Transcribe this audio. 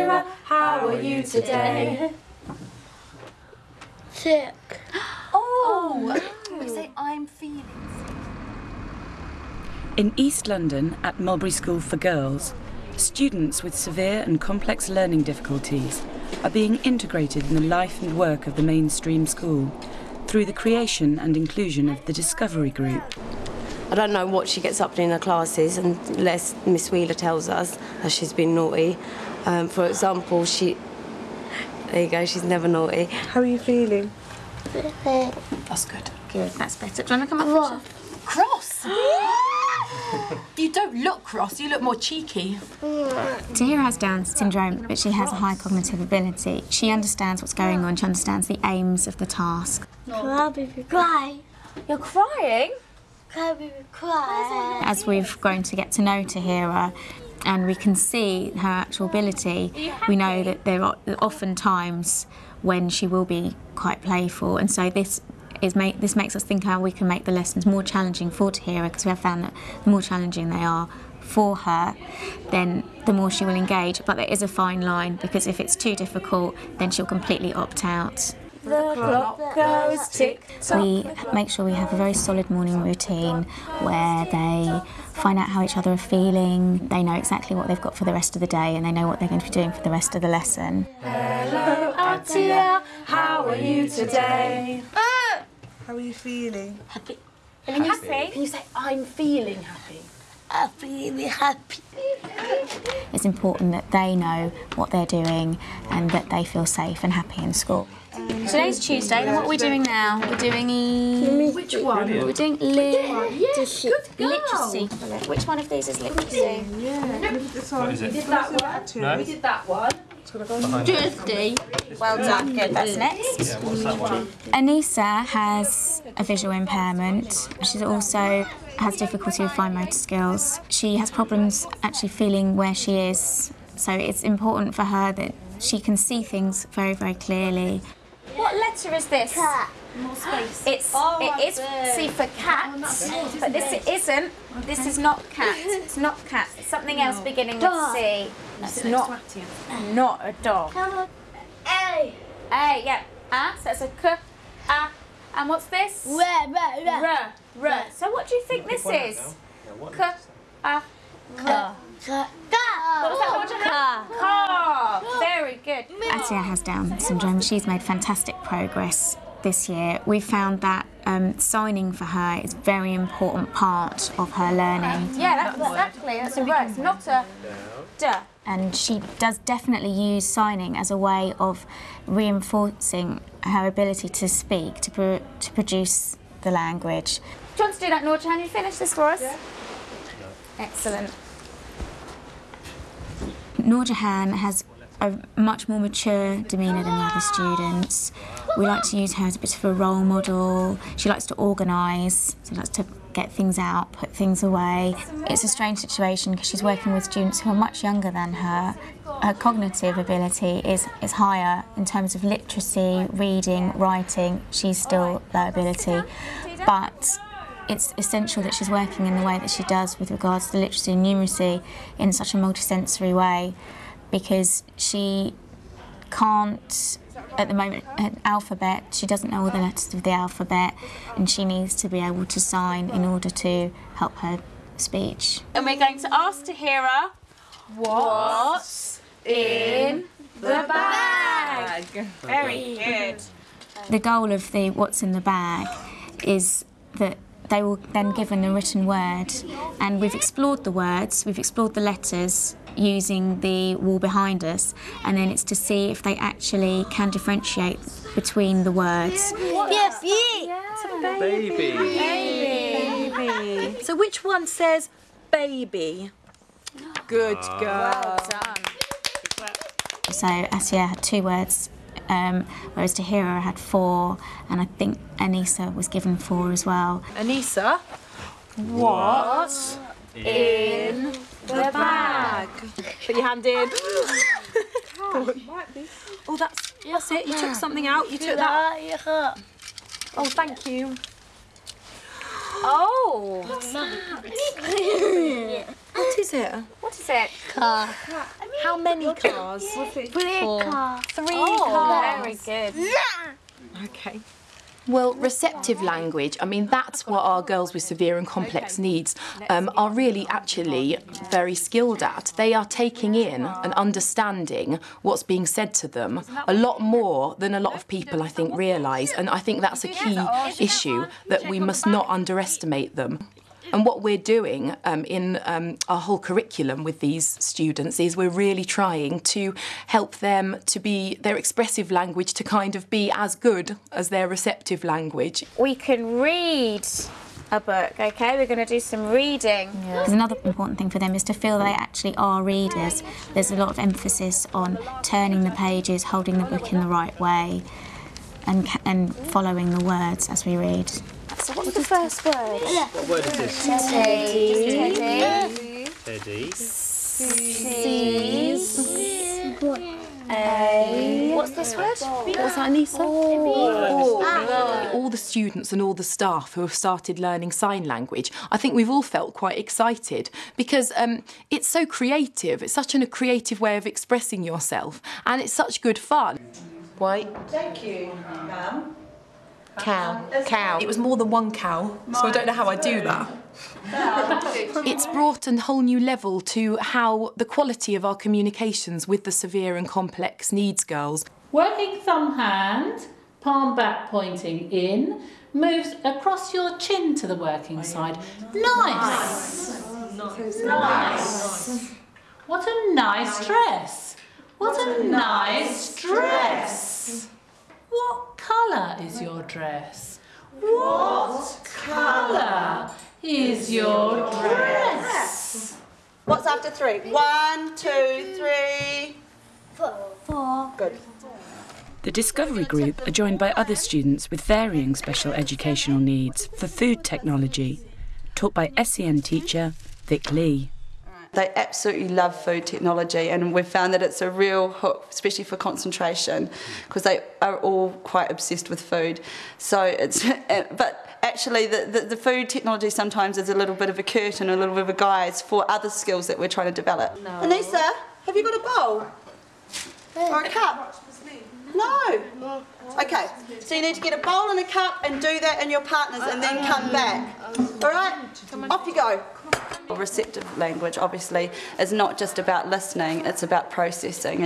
Tahira, how are you today? Sick. Oh! We say, I'm feeling sick. In East London, at Mulberry School for Girls, students with severe and complex learning difficulties are being integrated in the life and work of the mainstream school through the creation and inclusion of the Discovery Group. I don't know what she gets up to in her classes unless Miss Wheeler tells us that she's been naughty. For example, there you go, she's never naughty. How are you feeling? That's good. Good, that's better. Do you want to come up? Cross? You don't look cross, you look more cheeky. Tahira has Down syndrome, but she has a high cognitive ability. She understands what's going on, she understands the aims of the task. Cry. You're crying? Cry. As we've grown to get to know Tahira and we can see her actual ability, we know that there are often times when she will be quite playful, and so this makes us think how we can make the lessons more challenging for Tahira, because we have found that the more challenging they are for her, then the more she will engage. But there is a fine line, because if it's too difficult, then she'll completely opt out. The clock goes tick-tock. We make sure we have a very solid morning routine where they find out how each other are feeling, they know exactly what they've got for the rest of the day, and they know what they're going to be doing for the rest of the lesson. Hello, Atia, how are you today? How are you feeling? Happy. Feeling happy? Can you say, I'm feeling happy? I'm feeling happy. It's important that they know what they're doing and that they feel safe and happy in school. Today's Tuesday, and what are we doing now? We're doing Which one? We're doing Literacy. literacy. Which one of these is literacy? What is it? We did that one. No? We did that one. Tuesday. Well done. Good. That's next. Yeah, what's that one? Anissa has a visual impairment. She also has difficulty with fine motor skills. She has problems actually feeling where she is, so it's important for her that she can see things very, very clearly. What letter is this? Cat. More space. It is C for cat, but this isn't. This is not cat. It's not cat. It's something else beginning with C. It's not a dog. Come on. A. A, yeah. A, so it's a K, A. And what's this? R. So what do you think this is? K, A, K. What was that, Roger? Car. Very good. Atia has Down syndrome. She's made fantastic progress this year. We found that signing for her is a very important part of her learning. Yeah, that's exactly. That's a R. It's not a D. And she does definitely use signing as a way of reinforcing her ability to speak, to produce the language. Do you want to do that, Nurjan? You finish this for us? Yeah. Excellent. Nurjahan has a much more mature demeanour than the other students. We like to use her as a bit of a role model. She likes to organise, she likes to get things out, put things away. It's a strange situation because she's working with students who are much younger than her. Her cognitive ability is higher in terms of literacy, reading, writing. She's still low ability, but it's essential that she's working in the way that she does with regards to literacy and numeracy in such a multisensory way, because she can't, at the moment, an alphabet, she doesn't know all the letters of the alphabet, and she needs to be able to sign in order to help her speech. And we're going to ask Tahira, what's in the bag? Very good. The goal of the What's in the Bag is that they will then given a written word, and we've explored the words, we've explored the letters using the wall behind us, and then it's to see if they actually can differentiate between the words. Baby. So which one says baby? Good girl. Well done. So Asia had 2 words, whereas Tahira had 4, and I think Anissa was given 4 as well. Anissa, what's in the bag? Put your hand in. Oh, that's it. You took something out. You took that. Oh, thank you. Oh! Mama. What is it? What is it? Car. How many cars? 3 cars. 3 cars. Very good. Okay. Well, receptive language, I mean, that's what our girls with severe and complex needs are really actually very skilled at. They are taking in and understanding what's being said to them a lot more than a lot of people, I think, realise. And I think that's a key issue, that we must not underestimate them. And what we're doing in our whole curriculum with these students is we're really trying to help them to be, their expressive language to kind of be as good as their receptive language. We can read a book, okay? We're going to do some reading. Because another important thing for them is to feel they actually are readers. There's a lot of emphasis on turning the pages, holding the book in the right way, and following the words as we read. So what's the first word? What word is this? Teddy. Teddy. C's. A. What's this word? What's that, Anissa? All the students and all the staff who have started learning sign language, I think we've all felt quite excited because it's so creative. It's such a creative way of expressing yourself, and it's such good fun. White. Thank you, ma'am. Cow. Cow. It was more than one cow, so I don't know how I do that. It's brought a whole new level to how the quality of our communications with the severe and complex needs girls. Working thumb hand, palm back pointing in, moves across your chin to the working side. Nice! Nice! What a nice dress! What a nice dress! What colour is your dress? What colour is your dress? What's after 3? 1, 2, 3. 4. Good. The Discovery Group are joined by other students with varying special educational needs for food technology, taught by SEN teacher Vic Lee. They absolutely love food technology, and we've found that it's a real hook, especially for concentration, because they are all quite obsessed with food. So it's, but actually the food technology sometimes is a little bit of a curtain, a little bit of a guise for other skills that we're trying to develop. No. Anissa, have you got a bowl? Or a cup? No. Okay, so you need to get a bowl and a cup and do that in your partners and then come back. All right? Off you go. Receptive language, obviously, is not just about listening, it's about processing.